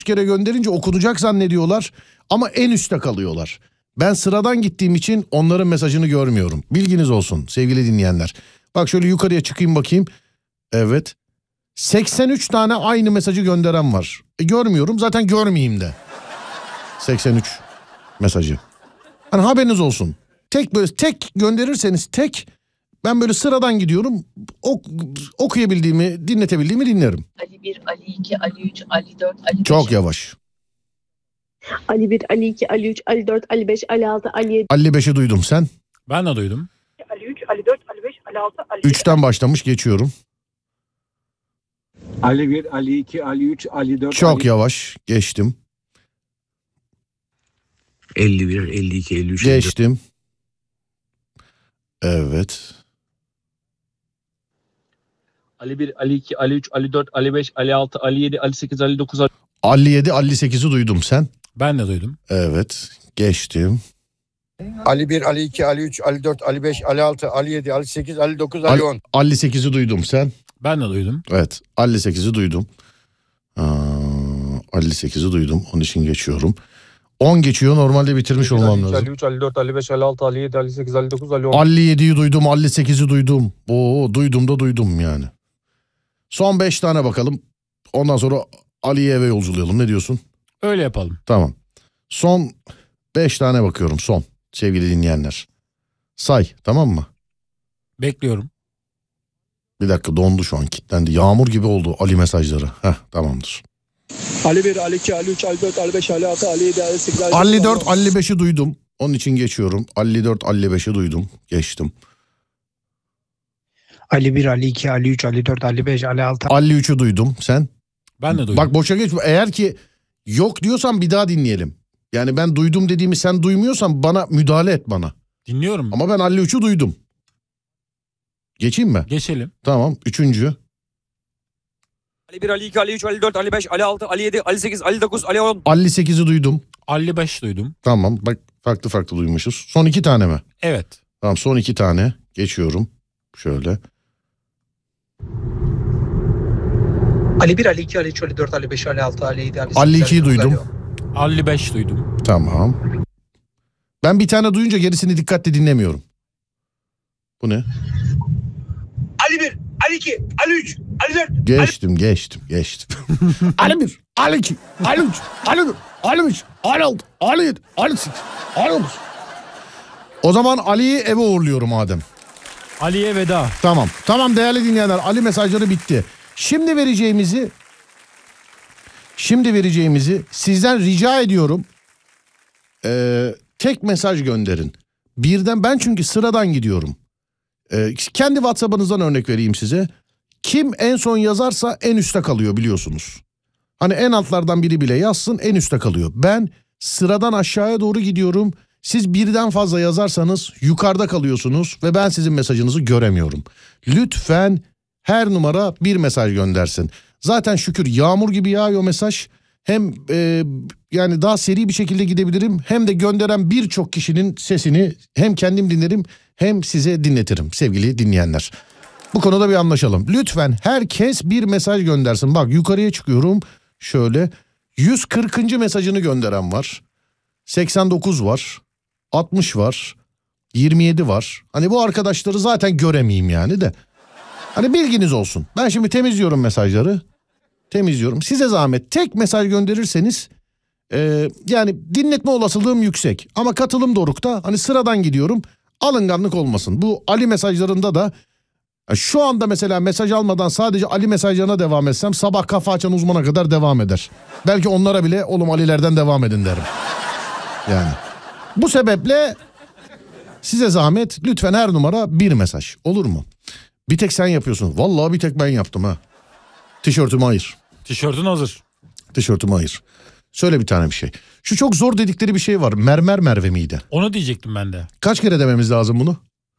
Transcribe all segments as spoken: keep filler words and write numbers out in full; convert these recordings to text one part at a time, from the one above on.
kere gönderince okunacak zannediyorlar ama en üstte kalıyorlar. Ben sıradan gittiğim için onların mesajını görmüyorum. Bilginiz olsun sevgili dinleyenler. Bak şöyle yukarıya çıkayım bakayım. Evet. seksen üç tane aynı mesajı gönderen var. E, görmüyorum zaten görmeyeyim de. seksen üç mesajı. Hani haberiniz olsun. Tek böyle tek gönderirseniz tek, ben böyle sıradan gidiyorum. Ok, okuyabildiğimi, dinletebildiğimi dinlerim. Ali bir, Ali iki, Ali üç, Ali dört, Ali beş. Çok yavaş. Ali bir, Ali iki, Ali üç, Ali dört, Ali beş, Ali altı, Ali yedi. Ali beşi duydum sen. Ben de duydum. Ali üç, Ali dört, Ali beş, Ali altı, Ali yedi. üçten başlamış geçiyorum. Ali bir, Ali iki, Ali üç, Ali dört. Çok Ali... yavaş geçtim. elli bir, elli iki, elli üç. Geçtim. Evet. Ali bir, Ali iki, Ali üç, Ali dört, Ali beş, Ali altı, Ali yedi, Ali sekiz, Ali dokuz, Ali... elli yedi, elli sekizi duydum sen. Ben de duydum. Evet. Geçtim. Ali bir, Ali iki, Ali üç, Ali dört, Ali beş, Ali altı, Ali yedi, Ali sekiz, Ali dokuz, Ali on. elli sekizi duydum sen. Ben de duydum. Evet. elli sekizi duydum. Aa, elli sekizi duydum. Onun için geçiyorum. on geçiyor. Normalde bitirmiş olmam lazım. Ali üç, Ali dört, Ali beş, Ali altı, Ali yedi, Ali sekiz, Ali dokuz, Ali on. elli yediyi duydum. elli sekizi duydum. Oo, duydum da duydum yani. Son beş tane bakalım. Ondan sonra Ali'ye eve yolculayalım. Ne diyorsun? Öyle yapalım. Tamam. Son beş tane bakıyorum. Son. Sevgili dinleyenler. Say. Tamam mı? Bekliyorum. Bir dakika, dondu şu an, kilitlendi. Yağmur gibi oldu Ali mesajları. Heh, tamamdır. Ali bir, Ali iki, Ali üç, Ali dört, Ali beş, Ali altı, Ali yedi, Ali sekiz, Ali dokuz, elli dört, elli beşi duydum. Onun için geçiyorum. elli dört, elli beşi duydum. Geçtim. Ali bir, Ali iki, Ali üç, Ali dört, Ali beş, Ali altı. elli üçü duydum. Sen? Ben de duydum. Bak boşa geçme. Eğer ki yok diyorsan bir daha dinleyelim. Yani ben duydum dediğimi sen duymuyorsan bana müdahale et bana. Dinliyorum. Ama ben elli üçü duydum. Geçeyim mi? Geçelim. Tamam. Üçüncü. Ali bir, Ali iki, Ali üç, Ali dört, Ali beş, Ali altı, Ali yedi, Ali sekiz, Ali dokuz, Ali on. elli sekizi duydum. elli beş duydum. Tamam. Bak farklı farklı duymuşuz. Son iki tane mi? Evet. Tamam, son iki tane. Geçiyorum. Şöyle. Ali bir, Ali iki, Ali üç, Ali dört, Ali beş, Ali altı, Ali yedi, Ali sekiz, elli ikiyi Ali dokuz, duydum. Ali on. elli beş duydum. Tamam. Ben bir tane duyunca gerisini dikkatle dinlemiyorum. Bu ne? Ali bir, Ali iki, Ali üç, Ali dört. Geçtim, geçtim, geçtim. Ali bir, Ali iki, Ali üç, Ali dört, Ali beş, Ali altı, Ali yedi, Ali sekiz, Ali dokuz. O zaman Ali'yi eve uğurluyorum Adem. Ali'ye veda. Tamam. Tamam değerli dinleyenler, Ali mesajları bitti. Şimdi vereceğimizi Şimdi vereceğimizi sizden rica ediyorum. Ee, tek mesaj gönderin. Birden, ben çünkü sıradan gidiyorum. Ee, kendi WhatsApp'ınızdan örnek vereyim size. Kim en son yazarsa en üstte kalıyor biliyorsunuz. Hani en altlardan biri bile yazsın en üstte kalıyor. Ben sıradan aşağıya doğru gidiyorum. Siz birden fazla yazarsanız yukarıda kalıyorsunuz ve ben sizin mesajınızı göremiyorum. Lütfen her numara bir mesaj göndersin. Zaten şükür yağmur gibi yağıyor mesaj. Hem e, yani daha seri bir şekilde gidebilirim, hem de gönderen birçok kişinin sesini hem kendim dinlerim hem size dinletirim sevgili dinleyenler. Bu konuda bir anlaşalım. Lütfen herkes bir mesaj göndersin. Bak yukarıya çıkıyorum. Şöyle yüz kırkıncı mesajını gönderen var. seksen dokuz var. altmış var. yirmi yedi var. Hani bu arkadaşları zaten göremeyeyim yani de. Hani bilginiz olsun. Ben şimdi temizliyorum mesajları. Temizliyorum. Size zahmet tek mesaj gönderirseniz e, yani dinletme olasılığım yüksek. Ama katılım dorukta, hani sıradan gidiyorum. Alınganlık olmasın. Bu Ali mesajlarında da şu anda mesela mesaj almadan sadece Ali mesajlarına devam etsem sabah kafa açan uzmana kadar devam eder. Belki onlara bile oğlum Ali'lerden devam edin derim. Yani bu sebeple size zahmet lütfen her numara bir mesaj, olur mu? Bir tek sen yapıyorsun. Vallahi bir tek ben yaptım ha. Tişörtümü ayır. Tişörtün hazır. Tişörtümü ayır. Söyle bir tane bir şey. Şu çok zor dedikleri bir şey var. Mermer Merve miydi? Onu diyecektim ben de. Kaç kere dememiz lazım bunu?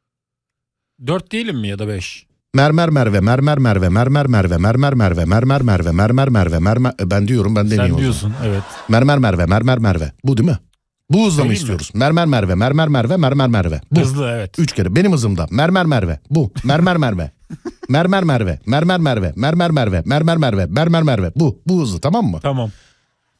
Dört diyelim mi ya da beş? Mermer Merve, mermer Merve, mermer Merve, mermer Merve, mermer Merve, mermer Merve, mermer... Ben diyorum, ben demiyorum. Sen diyorsun, evet. Mermer Merve, mermer Merve. Bu değil mi? Bu hızla mı istiyoruz? Mermer Merve, mermer Merve, mermer Merve. Bu. Hızlı, evet. Üç kere. Benim hızımda. Mermer Merve. Bu. Mermer Merve. Mermer Merve, mermer Merve, mermer Merve, mermer Merve, mermer Merve. Bu. Bu hızlı, tamam mı? Tamam.